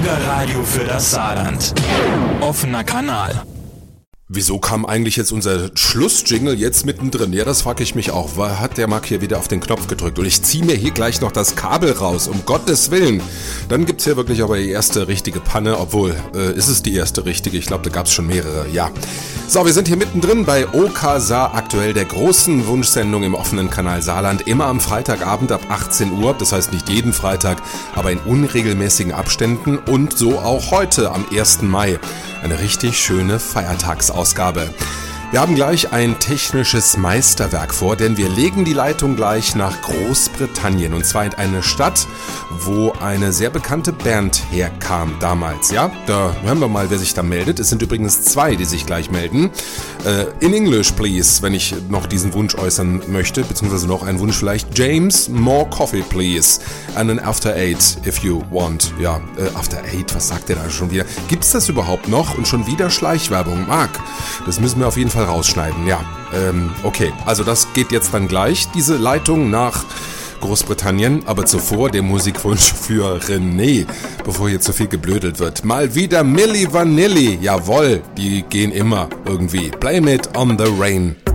Bürgerradio für das Saarland. Offener Kanal. Wieso kam eigentlich jetzt unser Schlussjingle jetzt mittendrin? Ja, das frage ich mich auch. Hat der Marc hier wieder auf den Knopf gedrückt? Und ich ziehe mir hier gleich noch das Kabel raus, um Gottes Willen. Dann gibt's hier wirklich aber die erste richtige Panne, obwohl, ist es die erste richtige? Ich glaube, da gab's schon mehrere, ja. So, wir sind hier mittendrin bei OK Saar aktuell, der großen Wunschsendung im offenen Kanal Saarland. Immer am Freitagabend ab 18 Uhr, das heißt nicht jeden Freitag, aber in unregelmäßigen Abständen. Und so auch heute am 1. Mai. Eine richtig schöne Feiertagsausgabe. Wir haben gleich ein technisches Meisterwerk vor, denn wir legen die Leitung gleich nach Großbritannien. Und zwar in eine Stadt, wo eine sehr bekannte Band herkam damals. Ja, da hören wir mal, wer sich da meldet. Es sind übrigens 2, die sich gleich melden. In English, please, wenn ich noch diesen Wunsch äußern möchte, beziehungsweise noch einen Wunsch vielleicht. James, more coffee, please. And then after 8, if you want. Ja, after 8, was sagt der da schon wieder? Gibt's das überhaupt noch? Und schon wieder Schleichwerbung. Marc, das müssen wir auf jeden Fall rausschneiden, ja. Okay, also das geht jetzt dann gleich, diese Leitung nach Großbritannien, aber zuvor der Musikwunsch für René, bevor hier zu viel geblödelt wird. Mal wieder Milli Vanilli, jawohl, die gehen immer irgendwie. Blame it on the rain.